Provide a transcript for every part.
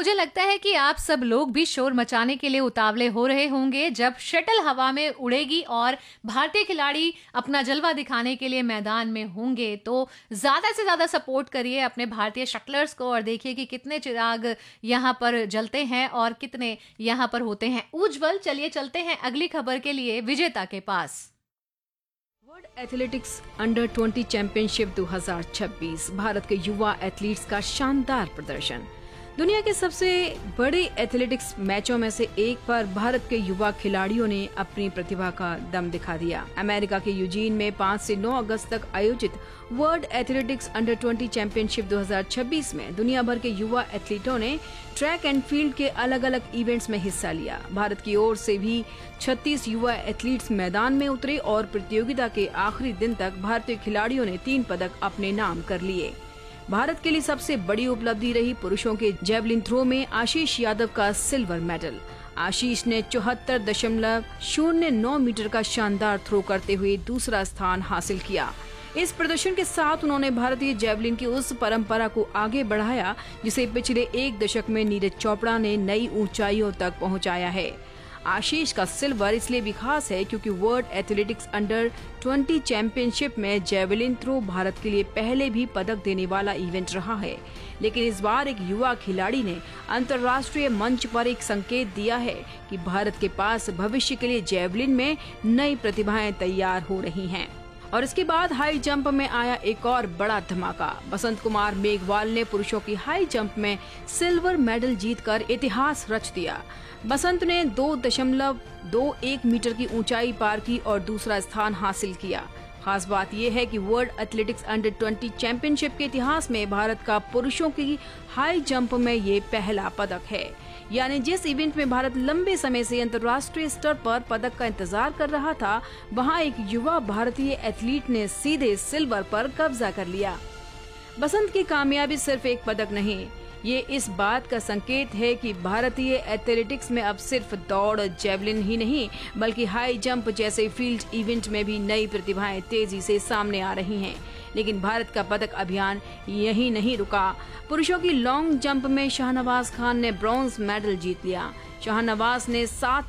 मुझे लगता है कि आप सब लोग भी शोर मचाने के लिए उतावले हो रहे होंगे जब शटल हवा में उड़ेगी और भारतीय खिलाड़ी अपना जलवा दिखाने के लिए मैदान में होंगे। तो ज्यादा से ज्यादा सपोर्ट करिए अपने भारतीय शटलर्स को और देखिए कि कितने चिराग यहाँ पर जलते हैं और कितने यहाँ पर होते हैं उज्जवल। चलिए चलते हैं अगली खबर के लिए विजेता के पास। World athletics under 20 championship 2026, Bharat के युवा एथलीट्स का शानदार प्रदर्शन। दुनिया के सबसे बड़े एथलेटिक्स मैचों में से एक पर भारत के युवा खिलाड़ियों ने अपनी प्रतिभा का दम दिखा दिया। अमेरिका के यूजीन में 5 से 9 अगस्त तक आयोजित वर्ल्ड एथलेटिक्स अंडर 20 चैंपियनशिप 2026 में दुनिया भर के युवा एथलीटों ने ट्रैक एंड फील्ड के अलग अलग इवेंट्स में हिस्सा लिया। भारत की ओर से भी 36 युवा एथलीट्स मैदान में उतरे और प्रतियोगिता के आखिरी दिन तक भारतीय खिलाड़ियों ने 3 पदक अपने नाम कर लिए। भारत के लिए सबसे बड़ी उपलब्धि रही पुरुषों के जेवलिन थ्रो में आशीष यादव का सिल्वर मेडल। आशीष ने 74.09 मीटर का शानदार थ्रो करते हुए दूसरा स्थान हासिल किया। इस प्रदर्शन के साथ उन्होंने भारतीय जेवलिन की उस परंपरा को आगे बढ़ाया जिसे पिछले 1 दशक में नीरज चोपड़ा ने नई ऊंचाइयों तक पहुंचाया है। आशीष का सिल्वर इसलिए भी खास है क्योंकि वर्ल्ड एथलेटिक्स अंडर 20 चैंपियनशिप में जेवलिन थ्रो भारत के लिए पहले भी पदक देने वाला इवेंट रहा है, लेकिन इस बार एक युवा खिलाड़ी ने अंतर्राष्ट्रीय मंच पर एक संकेत दिया है कि भारत के पास भविष्य के लिए जेवलिन में नई प्रतिभाएं तैयार हो रही हैं। और इसके बाद हाई जंप में आया एक और बड़ा धमाका। बसंत कुमार मेघवाल ने पुरुषों की हाई जंप में सिल्वर मेडल जीतकर इतिहास रच दिया। बसंत ने 2.21 मीटर की ऊंचाई पार की और दूसरा स्थान हासिल किया। खास बात यह है कि वर्ल्ड एथलेटिक्स अंडर 20 चैंपियनशिप के इतिहास में भारत का पुरुषों की हाई जंप में ये पहला पदक है। यानी जिस इवेंट में भारत लंबे समय से अंतर्राष्ट्रीय स्तर पर पदक का इंतजार कर रहा था, वहां एक युवा भारतीय एथलीट ने सीधे सिल्वर पर कब्जा कर लिया। बसंत की कामयाबी सिर्फ एक पदक नहीं, ये इस बात का संकेत है कि भारतीय एथलेटिक्स में अब सिर्फ दौड़ जेवलिन ही नहीं बल्कि हाई जंप जैसे फील्ड इवेंट में भी नई प्रतिभाएं तेजी से सामने आ रही हैं। लेकिन भारत का पदक अभियान यही नहीं रुका। पुरुषों की लॉन्ग जंप में शाहनवाज खान ने ब्रॉन्ज मेडल जीत लिया। शाहनवाज ने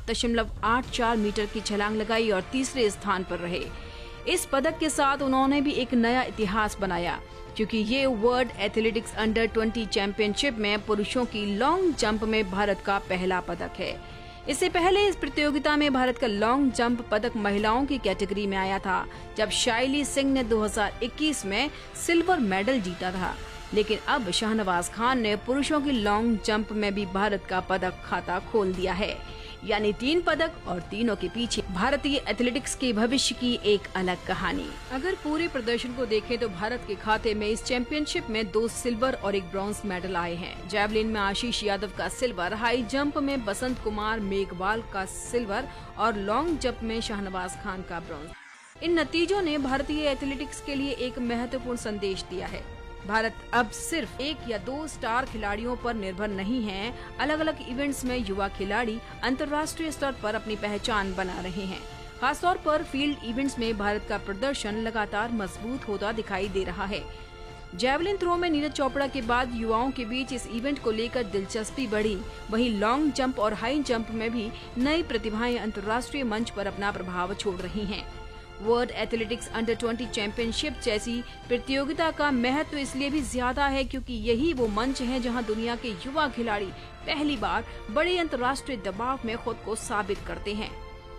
7.84 मीटर की छलांग लगाई और तीसरे स्थान पर रहे। इस पदक के साथ उन्होंने भी एक नया इतिहास बनाया क्योंकि ये वर्ल्ड एथलेटिक्स अंडर 20 चैंपियनशिप में पुरुषों की लॉन्ग जंप में भारत का पहला पदक है। इससे पहले इस प्रतियोगिता में भारत का लॉन्ग जंप पदक महिलाओं की कैटेगरी में आया था, जब शाइली सिंह ने 2021 में सिल्वर मेडल जीता था। लेकिन अब शाहनवाज खान ने पुरुषों की लॉन्ग जंप में भी भारत का पदक खाता खोल दिया है। यानी 3 पदक और तीनों के पीछे भारतीय एथलेटिक्स के भविष्य की एक अलग कहानी। अगर पूरे प्रदर्शन को देखें तो भारत के खाते में इस चैंपियनशिप में 2 सिल्वर और 1 ब्रॉन्ज मेडल आए हैं। जेवलिन में आशीष यादव का सिल्वर, हाई जंप में बसंत कुमार मेघवाल का सिल्वर और लॉन्ग जंप में शाहनवाज खान का ब्रॉन्ज। इन नतीजों ने भारतीय एथलेटिक्स के लिए एक महत्वपूर्ण संदेश दिया है। भारत अब सिर्फ 1 या 2 स्टार खिलाड़ियों पर निर्भर नहीं है। अलग अलग इवेंट्स में युवा खिलाड़ी अंतर्राष्ट्रीय स्तर पर अपनी पहचान बना रहे हैं। खासतौर पर फील्ड इवेंट्स में भारत का प्रदर्शन लगातार मजबूत होता दिखाई दे रहा है। जेवलिन थ्रो में नीरज चोपड़ा के बाद युवाओं के बीच इस इवेंट को लेकर दिलचस्पी बढ़ी। वहीं लॉन्ग जंप और हाई जंप में भी नई प्रतिभाएं अंतर्राष्ट्रीय मंच पर अपना प्रभाव छोड़ रही हैं। वर्ल्ड एथलेटिक्स अंडर 20 चैंपियनशिप जैसी प्रतियोगिता का महत्व इसलिए भी ज्यादा है क्योंकि यही वो मंच है जहां दुनिया के युवा खिलाड़ी पहली बार बड़े अंतर्राष्ट्रीय दबाव में खुद को साबित करते हैं।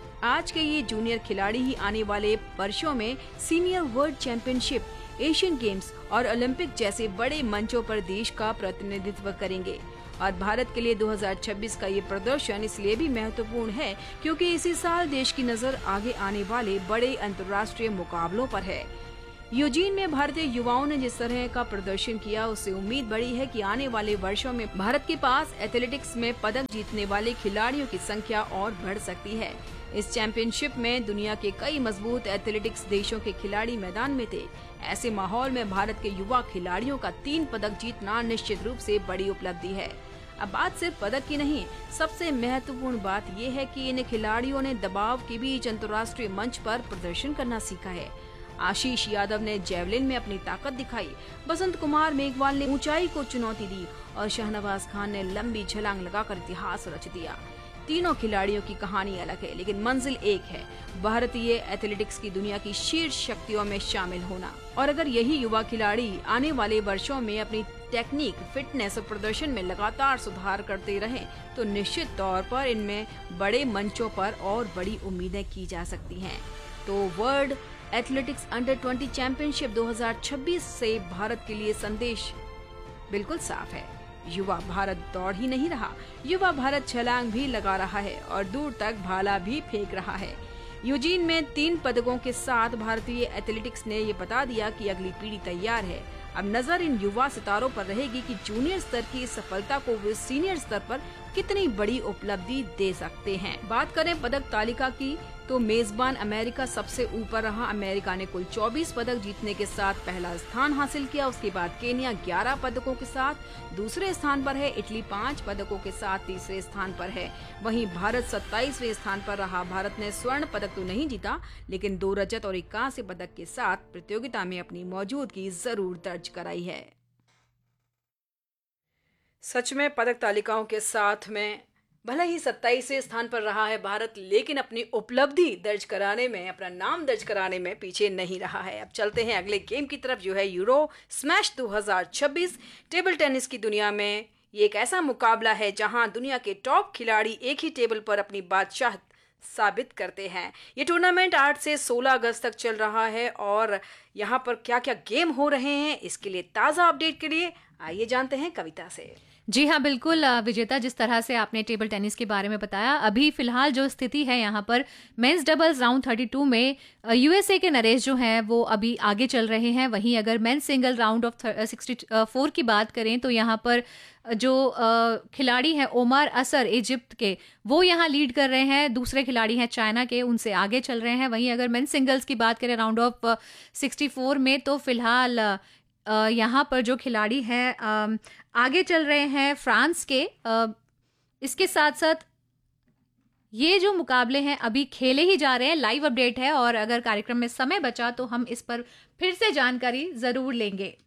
आज के ये जूनियर खिलाड़ी ही आने वाले वर्षों में senior world championship, Asian games और ओलंपिक जैसे बड़े मंचों पर देश का प्रतिनिधित्व करेंगे। और भारत के लिए 2026 का ये प्रदर्शन इसलिए भी महत्वपूर्ण है क्योंकि इसी साल देश की नजर आगे आने वाले बड़े अंतर्राष्ट्रीय मुकाबलों पर है। यूजीन में भारतीय युवाओं ने जिस तरह का प्रदर्शन किया, उससे उम्मीद बढ़ी है कि आने वाले वर्षों में भारत के पास एथलेटिक्स में पदक जीतने वाले खिलाड़ियों की संख्या और बढ़ सकती है। इस चैंपियनशिप में दुनिया के कई मजबूत एथलेटिक्स देशों के खिलाड़ी मैदान में थे। ऐसे माहौल में भारत के युवा खिलाड़ियों का 3 पदक जीतना निश्चित रूप से बड़ी उपलब्धि है। अब बात सिर्फ पदक की नहीं, सबसे महत्वपूर्ण बात यह है कि इन खिलाड़ियों ने दबाव के बीच अंतर्राष्ट्रीय मंच पर प्रदर्शन करना सीखा है। आशीष यादव ने जेवलिन में अपनी ताकत दिखाई, बसंत कुमार मेघवाल ने ऊंचाई को चुनौती दी और शाहनवाज खान ने लंबी छलांग लगाकर इतिहास रच दिया। तीनों खिलाड़ियों की कहानी अलग है, लेकिन मंजिल एक है, भारतीय एथलेटिक्स की दुनिया की शीर्ष शक्तियों में शामिल होना। और अगर यही युवा खिलाड़ी आने वाले वर्षों में अपनी टेक्निक, फिटनेस और प्रदर्शन में लगातार सुधार करते रहें, तो निश्चित तौर पर इनमें बड़े मंचों पर और बड़ी उम्मीदें की जा सकती हैं। तो वर्ल्ड एथलेटिक्स अंडर 20 चैंपियनशिप 2026 से भारत के लिए संदेश बिल्कुल साफ है। युवा भारत दौड़ ही नहीं रहा, युवा भारत छलांग भी लगा रहा है और दूर तक भाला भी फेंक रहा है। यूजीन में 3 पदकों के साथ भारतीय एथलेटिक्स ने ये बता दिया कि अगली पीढ़ी तैयार है। अब नजर इन युवा सितारों पर रहेगी कि जूनियर स्तर की इस सफलता को वे सीनियर स्तर पर कितनी बड़ी उपलब्धि दे सकते हैं। बात करें पदक तालिका की, तो मेजबान अमेरिका सबसे ऊपर रहा। अमेरिका ने कुल 24 पदक जीतने के साथ पहला स्थान हासिल किया। उसके बाद केन्या 11 पदकों के साथ दूसरे स्थान पर है। इटली 5 पदकों के साथ तीसरे स्थान पर है। वहीं भारत 27वें स्थान पर रहा। भारत ने स्वर्ण पदक तो नहीं जीता, लेकिन 2 रजत और 1 कांस्य पदक के साथ प्रतियोगिता में अपनी मौजूदगी जरूर दर्ज कराई है। सच में पदक तालिकाओं के साथ में भले ही 27वें स्थान पर रहा है भारत, लेकिन अपनी उपलब्धि दर्ज कराने में, अपना नाम दर्ज कराने में पीछे नहीं रहा है। अब चलते हैं अगले गेम की तरफ, जो है यूरो स्मैश 2026। टेबल टेनिस की दुनिया में ये एक ऐसा मुकाबला है जहां दुनिया के टॉप खिलाड़ी एक ही टेबल पर अपनी बादशाहत साबित करते हैं। ये टूर्नामेंट 8 से 16 अगस्त तक चल रहा है और यहाँ पर क्या क्या गेम हो रहे हैं, इसके लिए ताज़ा अपडेट के लिए आइए जानते हैं कविता से। जी हाँ, बिल्कुल विजेता, जिस तरह से आपने टेबल टेनिस के बारे में बताया, अभी फिलहाल जो स्थिति है यहाँ पर मेंस डबल्स राउंड 32 में यूएसए के नरेश जो हैं वो अभी आगे चल रहे हैं। वहीं अगर मेंस सिंगल राउंड ऑफ 64 की बात करें तो यहाँ पर जो खिलाड़ी हैं ओमार असर इजिप्ट के, वो यहाँ लीड कर रहे हैं। दूसरे खिलाड़ी हैं चाइना के, उनसे आगे चल रहे हैं। वहीं अगर मेंस सिंगल्स की बात करें राउंड ऑफ 64 में, तो फिलहाल यहाँ पर जो खिलाड़ी हैं आगे चल रहे हैं फ्रांस के। इसके साथ साथ ये जो मुकाबले हैं अभी खेले ही जा रहे हैं। लाइव अपडेट है और अगर कार्यक्रम में समय बचा तो हम इस पर फिर से जानकारी जरूर लेंगे।